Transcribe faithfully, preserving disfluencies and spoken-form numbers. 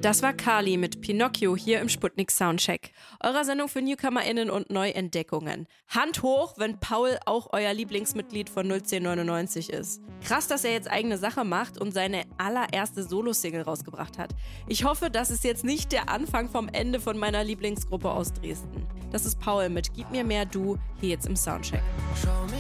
Das war Kali mit Pinocchio hier im Sputnik Soundcheck, eurer Sendung für NewcomerInnen und Neuentdeckungen. Hand hoch, wenn Paul auch euer Lieblingsmitglied von null zehn neunundneunzig ist. Krass, dass er jetzt eigene Sache macht und seine allererste Solo-Single rausgebracht hat. Ich hoffe, das ist jetzt nicht der Anfang vom Ende von meiner Lieblingsgruppe aus Dresden. Das ist Paul mit Gib mir mehr Du, hier jetzt im Soundcheck. Schau mich